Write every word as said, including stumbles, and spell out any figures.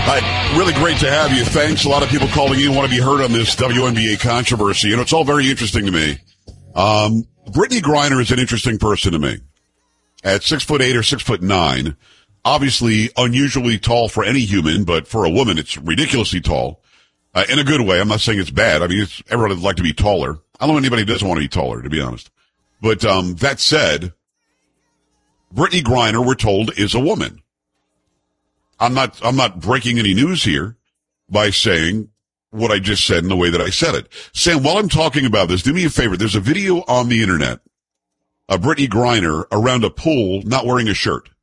Hi, really great to have you. Thanks. A lot of people calling in want to be heard on this W N B A controversy. You know, it's all very interesting to me. Um, Brittany Griner is an interesting person to me. At six foot eight or six foot nine, obviously unusually tall for any human, but for a woman, it's ridiculously tall. Uh, in a good way. I'm not saying it's bad. I mean, it's, everyone would like to be taller. I don't know anybody who doesn't want to be taller, to be honest. But, um, that said, Brittany Griner, we're told, is a woman. I'm not, I'm not breaking any news here by saying what I just said in the way that I said it. Sam, while I'm talking about this, do me a favor. There's a video on the internet of Brittany Griner around a pool not wearing a shirt.